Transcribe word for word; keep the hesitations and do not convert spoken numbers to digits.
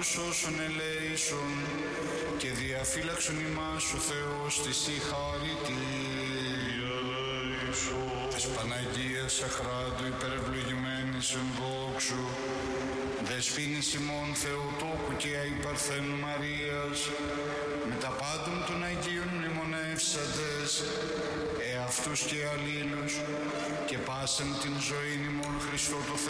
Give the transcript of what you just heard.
όλους όσων ελέησον και διαφύλαξον ημάς ο Θεός της η χάρητη. Της Παναγίας Αχράντου υπερευλογημένης εν δόξου, δεσπίνης ημών Θεοτόκου και αϊπαρθένου Μαρίας, με τα πάντων των Αγίων μνημονεύσαντες, εαυτούς και αλλήλους, και πάσαν την ζωήν ημών Χριστό το Θεό,